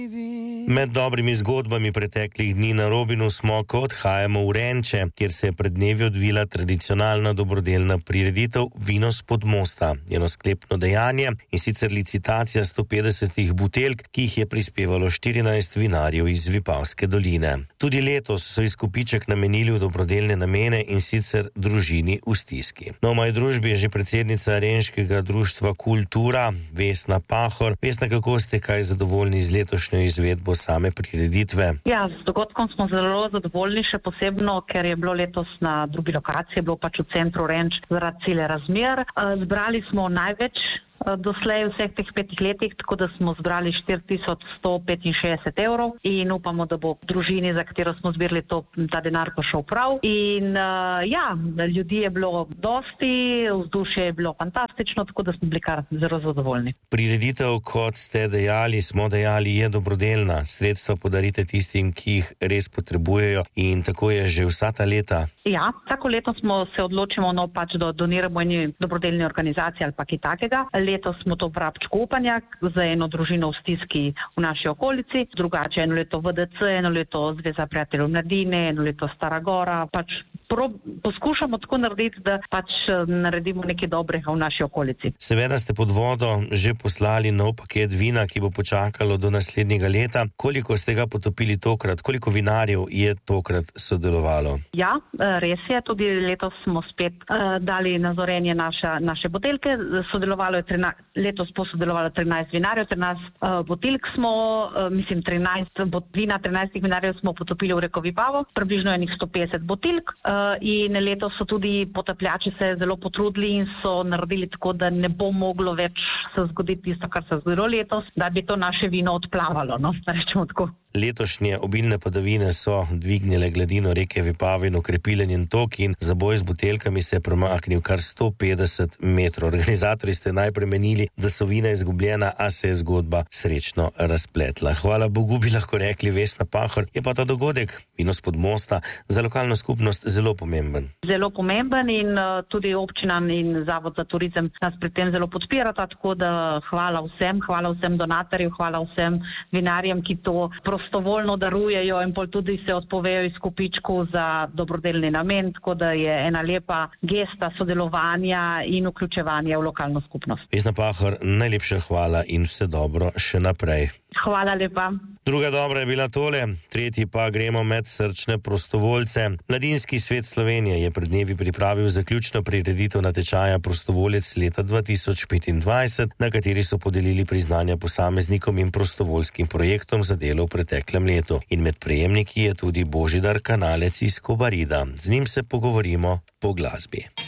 Med dobrimi zgodbami preteklih dni na Robinu smo, ko odhajamo v Renče, kjer se je pred dnevi odvila tradicionalna dobrodelna prireditev Vino spod mosta. Eno sklepno dejanje in sicer licitacija 150 buteljk, ki jih je prispevalo 14 vinarjev iz Vipavske doline. Tudi letos so izkupiček namenili v dobrodelne namene in sicer družini v stiski. No, v moji družbi je že predsednica Renškega društva Kultura, Vesna Pahor. Vesna, kako ste kaj zadovoljni z letošnjo izvedbo same prireditve? Ja, z dogodkom smo zelo zadovoljni, še posebno, ker je bilo letos na drugi lokaciji, bilo pač v centru Renč zaradi cele razmer. Zbrali smo največ doslej vseh teh 5 letih, tako da smo zbrali 4165 evrov in upamo, da bo družini, za katero smo zbirali ta denar, pa šel prav. In ljudi je bilo dosti, vzdušje je bilo fantastično, tako da smo bili kar zelo zadovoljni. Prireditev, kot ste smo dejali, je dobrodelna. Sredstva podarite tistim, ki jih res potrebujejo in tako je že vsa ta leta. Ja, vsako leto se odločimo, da doniramo eni dobrodelni organizaciji ali pa kaj takega. Letos smo to Vrabčko Upanja za eno družino v stiski v naši okolici, drugače eno leto VDC, eno leto Zveza prijateljev mladine, eno leto Stara Gora. Poskušamo tako narediti, da naredimo nekaj dobrega v naši okolici. Seveda ste pod vodo že poslali nov paket vina, ki bo počakalo do naslednjega leta. Koliko ste ga potopili tokrat? Koliko vinarjev je tokrat sodelovalo? Ja, res je. Tudi letos smo spet dali na zorenje naše buteljke. Letos bo sodelovalo 13 vinarjev, 13 buteljk smo, 13 vinarjev smo potopili v reko Vipavo, približno enih 150 buteljk. In letos so tudi potapljači se zelo potrudili in so naredili tako, da ne bo moglo več se zgoditi tisto, kar se zgodilo letos, da bi to naše vino odplavalo, rečemo tako. Letošnje obilne padavine so dvignile gladino reke Vipave in okrepile njen tok in zaboj z buteljkami se je premaknil kar 150 metrov. Organizatorji ste najprej menili, da so vina izgubljena, a se je zgodba srečno razpletla. Hvala Bogu, bi lahko rekli, Vesna Pahor. Je pa ta dogodek Vino spod mosta za lokalno skupnost zelo pomemben. Zelo pomemben in tudi občina in Zavod za turizem nas pri tem zelo podpirata, tako da hvala vsem donatorjem, hvala vsem vinarjem, ki to prostovoljno darujejo in tudi se odpovejo izkupičku za dobrodelni namen, tako da je ena lepa gesta sodelovanja in vključevanja v lokalno skupnost. Vesna Pahor, najlepša hvala in vse dobro še naprej. Hvala lepa. Druga dobra je bila tole, tretji pa gremo med srčne prostovoljce. Mladinski svet Slovenije je pred dnevi pripravil zaključno prireditev natečaja Prostovoljec leta 2025, na kateri so podelili priznanja posameznikom in prostovoljskim projektom za delo v preteklem letu. In med prejemniki je tudi Božidar Kanalec iz Kobarida. Z njim se pogovorimo po glasbi.